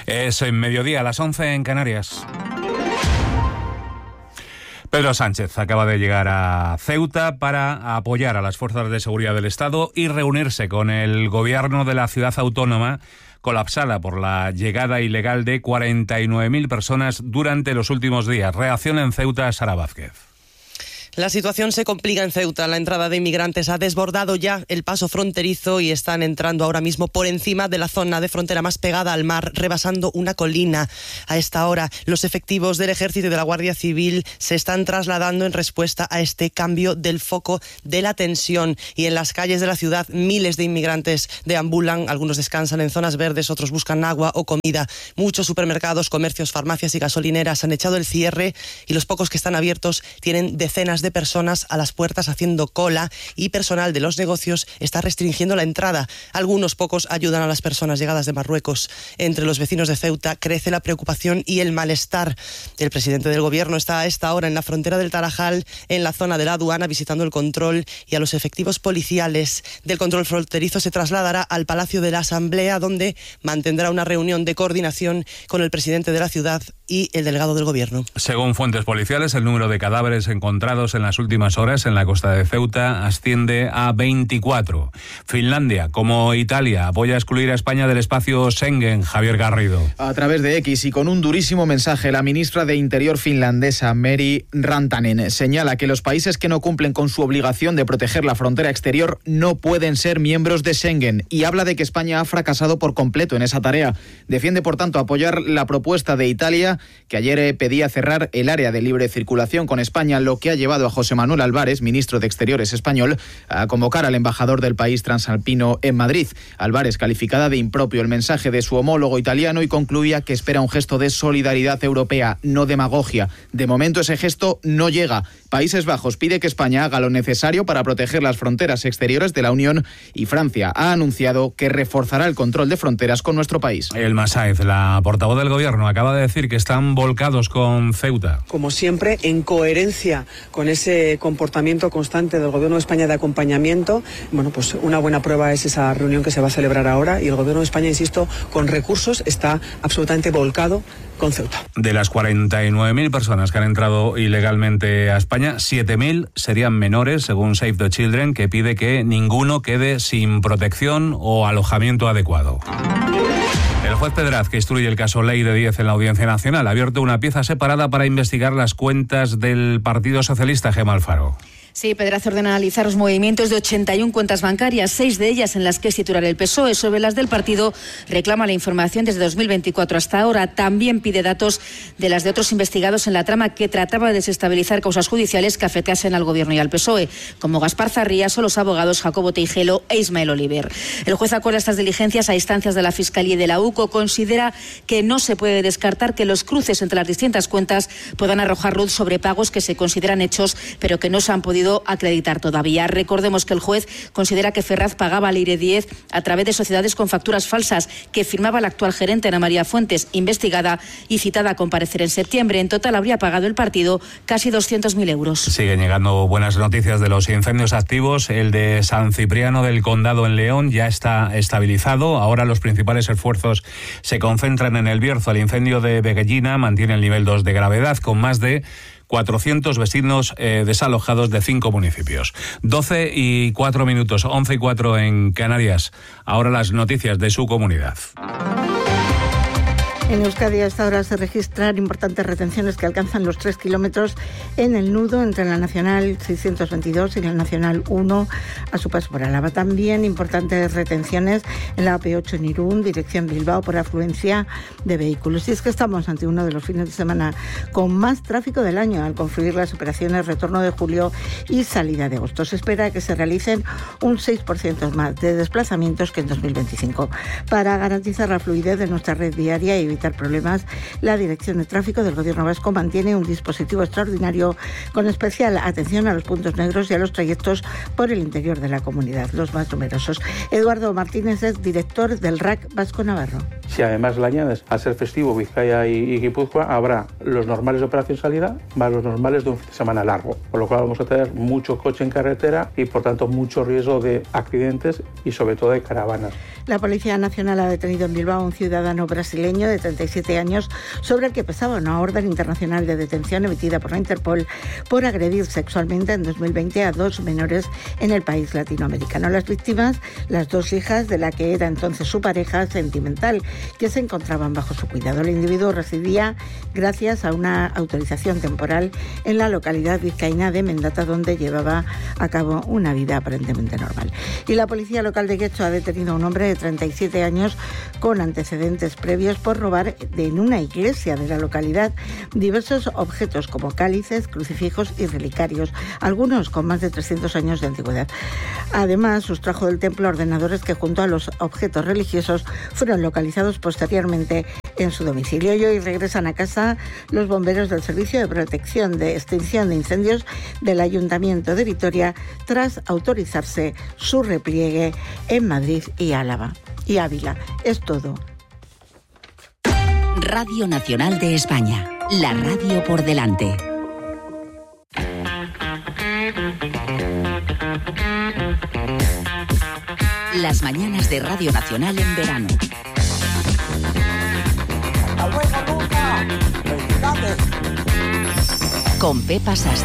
Es en mediodía, a las 11 en Canarias. Pedro Sánchez acaba de llegar a Ceuta para apoyar a las fuerzas de seguridad del Estado y reunirse con el gobierno de la ciudad autónoma colapsada por la llegada ilegal de 49.000 personas durante los últimos días. Reacción en Ceuta, Sara Vázquez. La situación se complica en Ceuta. La entrada de inmigrantes ha desbordado ya el paso fronterizo y están entrando ahora mismo por encima de la zona de frontera más pegada al mar, rebasando una colina. A esta hora, los efectivos del Ejército y de la Guardia Civil se están trasladando en respuesta a este cambio del foco de la tensión. Y en las calles de la ciudad, miles de inmigrantes deambulan. Algunos descansan en zonas verdes, otros buscan agua o comida. Muchos supermercados, comercios, farmacias y gasolineras han echado el cierre y los pocos que están abiertos tienen decenas de personas a las puertas haciendo cola y personal de los negocios está restringiendo la entrada. Algunos pocos ayudan a las personas llegadas de Marruecos. Entre los vecinos de Ceuta crece la preocupación y el malestar. El presidente del gobierno está a esta hora en la frontera del Tarajal, en la zona de la aduana, visitando el control, y a los efectivos policiales del control fronterizo se trasladará al Palacio de la Asamblea, donde mantendrá una reunión de coordinación con el presidente de la ciudad y el delegado del gobierno. Según fuentes policiales, el número de cadáveres encontrados en las últimas horas en la costa de Ceuta asciende a 24. Finlandia, como Italia, apoya excluir a España del espacio Schengen. Javier Garrido. A través de X y con un durísimo mensaje, la ministra de Interior finlandesa, Meri Rantanen, señala que los países que no cumplen con su obligación de proteger la frontera exterior no pueden ser miembros de Schengen, y habla de que España ha fracasado por completo en esa tarea. Defiende, por tanto, apoyar la propuesta de Italia, que ayer pedía cerrar el área de libre circulación con España, lo que ha llevado a José Manuel Álvarez, ministro de Exteriores español, a convocar al embajador del país transalpino en Madrid. Álvarez calificaba de impropio el mensaje de su homólogo italiano y concluía que espera un gesto de solidaridad europea, no demagogia. De momento ese gesto no llega. Países Bajos pide que España haga lo necesario para proteger las fronteras exteriores de la Unión, y Francia ha anunciado que reforzará el control de fronteras con nuestro país. Elma Sáez, la portavoz del gobierno, acaba de decir que están volcados con Ceuta. Como siempre, en coherencia con ese comportamiento constante del Gobierno de España de acompañamiento. Bueno, pues una buena prueba es esa reunión que se va a celebrar ahora, y el Gobierno de España, insisto, con recursos está absolutamente volcado con Ceuta. De las 49.000 personas que han entrado ilegalmente a España, 7.000 serían menores, según Save the Children, que pide que ninguno quede sin protección o alojamiento adecuado. El juez Pedraz, que instruye el caso Ley de 10 en la Audiencia Nacional, ha abierto una pieza separada para investigar las cuentas del Partido Socialista. Gemma Alfaro. Sí, Pedraz ordena analizar los movimientos de 81 cuentas bancarias, 6 de ellas en las que es titular el PSOE. Sobre las del partido reclama la información desde 2024 hasta ahora. También pide datos de las de otros investigados en la trama que trataba de desestabilizar causas judiciales que afectasen al Gobierno y al PSOE, como Gaspar Zarrías o los abogados Jacobo Teijelo e Ismael Oliver. El juez acuerda estas diligencias a instancias de la Fiscalía y de la UCO. Considera que no se puede descartar que los cruces entre las distintas cuentas puedan arrojar luz sobre pagos que se consideran hechos, pero que no se han podido acreditar todavía. Recordemos que el juez considera que Ferraz pagaba al Leire 10 a través de sociedades con facturas falsas que firmaba la actual gerente Ana María Fuentes, investigada y citada a comparecer en septiembre. En total habría pagado el partido casi 200.000 euros. Siguen llegando buenas noticias de los incendios activos. El de San Cipriano del Condado en León ya está estabilizado. Ahora los principales esfuerzos se concentran en el Bierzo. El incendio de Veguellina mantiene el nivel 2 de gravedad, con más de 400 vecinos desalojados de 5 municipios. 12:04, 11:04 en Canarias. Ahora las noticias de su comunidad. En Euskadi a esta hora se registran importantes retenciones que alcanzan los 3 kilómetros en el nudo entre la Nacional 622 y la Nacional 1 a su paso por Álava. También importantes retenciones en la AP8 en Irún, dirección Bilbao, por afluencia de vehículos. Y es que estamos ante uno de los fines de semana con más tráfico del año, al confluir las operaciones retorno de julio y salida de agosto. Se espera que se realicen un 6% más de desplazamientos que en 2025. Para garantizar la fluidez de nuestra red viaria y evitar problemas, la Dirección de Tráfico del Gobierno vasco mantiene un dispositivo extraordinario con especial atención a los puntos negros y a los trayectos por el interior de la comunidad, los más numerosos. Eduardo Martínez es director del RAC Vasco Navarro. Si además le añades, al ser festivo, Vizcaya y Guipúzcoa, habrá los normales de operación salida más los normales de un fin de semana largo, por lo cual vamos a tener mucho coche en carretera y por tanto mucho riesgo de accidentes y sobre todo de caravanas. La Policía Nacional ha detenido en Bilbao a un ciudadano brasileño de 37 años sobre el que pesaba una orden internacional de detención emitida por la Interpol por agredir sexualmente en 2020 a 2 menores en el país latinoamericano. Las víctimas, las 2 hijas de la que era entonces su pareja sentimental, que se encontraban bajo su cuidado. El individuo residía gracias a una autorización temporal en la localidad vizcaína de Mendata, donde llevaba a cabo una vida aparentemente normal. Y la policía local de Guecho ha detenido a un hombre de 37 años con antecedentes previos por robar en una iglesia de la localidad diversos objetos como cálices, crucifijos y relicarios, algunos con más de 300 años de antigüedad. Además, sustrajo del templo ordenadores que junto a los objetos religiosos fueron localizados posteriormente en su domicilio. Y hoy regresan a casa los bomberos del Servicio de Protección de Extinción de Incendios del Ayuntamiento de Vitoria tras autorizarse su repliegue en Madrid y Álava y Ávila. Es todo. Radio Nacional de España, la radio por delante. Las mañanas de Radio Nacional en verano. Con Pepa Sastre.